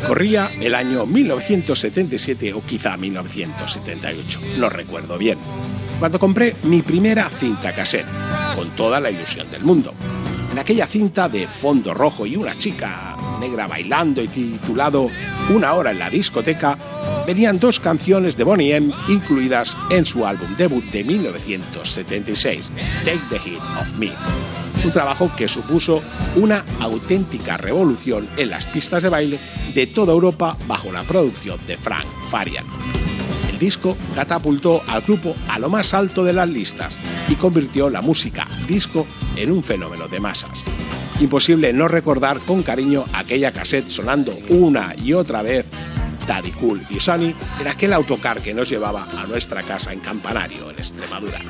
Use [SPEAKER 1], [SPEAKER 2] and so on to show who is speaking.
[SPEAKER 1] Corría el año 1977 o quizá 1978, no recuerdo bien, cuando compré mi primera cinta cassette, con toda la ilusión del mundo. En aquella cinta de fondo rojo y una chica negra bailando y titulado Una hora en la discoteca, venían 2 canciones de Boney M incluidas en su álbum debut de 1976, Take the Heat of Me. Un trabajo que supuso una auténtica revolución en las pistas de baile de toda Europa bajo la producción de Frank Farian. El disco catapultó al grupo a lo más alto de las listas y convirtió la música disco en un fenómeno de masas. Imposible no recordar con cariño aquella cassette sonando una y otra vez Daddy Cool y Sonny en aquel autocar que nos llevaba a nuestra casa en Campanario, en Extremadura.